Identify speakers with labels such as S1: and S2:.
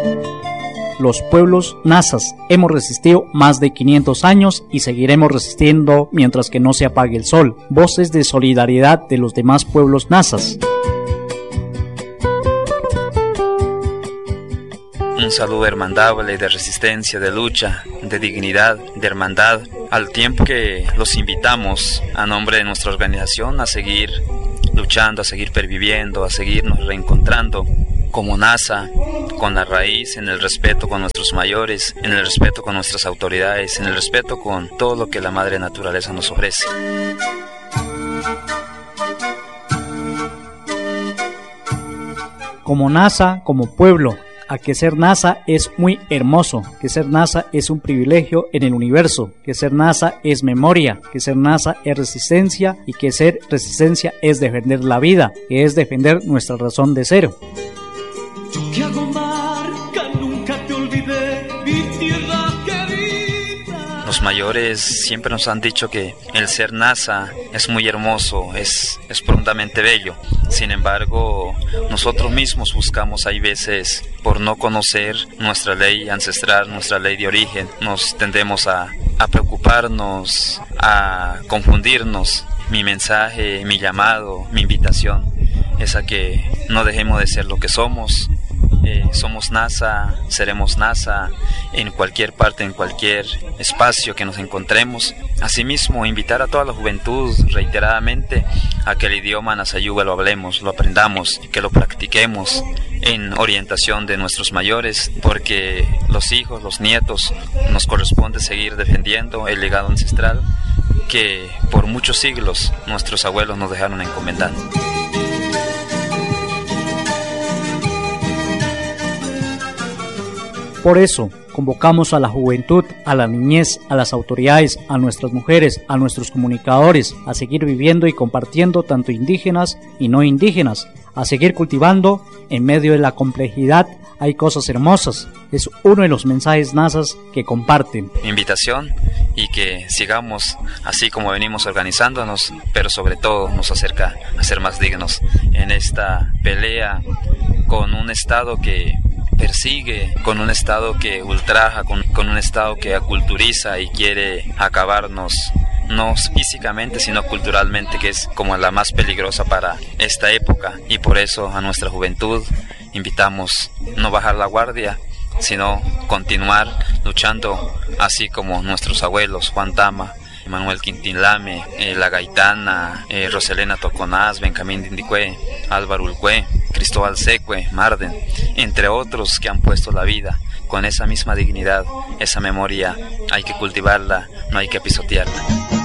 S1: Los pueblos nazas hemos resistido más de 500 años y seguiremos resistiendo mientras que no se apague el sol. Voces de solidaridad de los demás pueblos nazas.
S2: Un saludo hermandable de resistencia, de lucha, de dignidad, de hermandad, al tiempo que los invitamos a nombre de nuestra organización a seguir luchando, a seguir perviviendo, a seguirnos reencontrando como NASA, con la raíz, en el respeto con nuestros mayores, en el respeto con nuestras autoridades, en el respeto con todo lo que la madre naturaleza nos ofrece.
S1: Como NASA, como pueblo, a que ser NASA es muy hermoso, que ser NASA es un privilegio en el universo, que ser NASA es memoria, que ser NASA es resistencia y que ser resistencia es defender la vida, que es defender nuestra razón de ser.
S3: Yo que hago marca, nunca te olvidé, mi tierra querida.
S2: Los mayores siempre nos han dicho que el ser NASA es muy hermoso, es profundamente bello. Sin embargo, nosotros mismos buscamos, hay veces, por no conocer nuestra ley ancestral, nuestra ley de origen, nos tendemos a preocuparnos, a confundirnos. Mi mensaje, mi llamado, mi invitación es a que no dejemos de ser lo que somos. Somos NASA, seremos NASA en cualquier parte, en cualquier espacio que nos encontremos. Asimismo, invitar a toda la juventud reiteradamente a que el idioma Nasayuga lo hablemos, lo aprendamos, que lo practiquemos en orientación de nuestros mayores, porque los hijos, los nietos, nos corresponde seguir defendiendo el legado ancestral que por muchos siglos nuestros abuelos nos dejaron encomendado.
S1: Por eso, convocamos a la juventud, a la niñez, a las autoridades, a nuestras mujeres, a nuestros comunicadores, a seguir viviendo y compartiendo tanto indígenas y no indígenas, a seguir cultivando. En medio de la complejidad hay cosas hermosas. Es uno de los mensajes nazas que comparten.
S2: Invitación y que sigamos así como venimos organizándonos, pero sobre todo nos acerca a ser más dignos en esta pelea con un Estado que persigue, con un Estado que ultraja, con un Estado que aculturiza y quiere acabarnos, no físicamente sino culturalmente, que es como la más peligrosa para esta época. Y por eso a nuestra juventud invitamos no bajar la guardia, sino continuar luchando, así como nuestros abuelos Juan Tama, Manuel Quintín Lame, La Gaitana, Roselena Toconás, Benjamín Dindicue, Álvaro Ulcue, Cristóbal Secue, Marden, entre otros que han puesto la vida con esa misma dignidad. Esa memoria hay que cultivarla, no hay que pisotearla.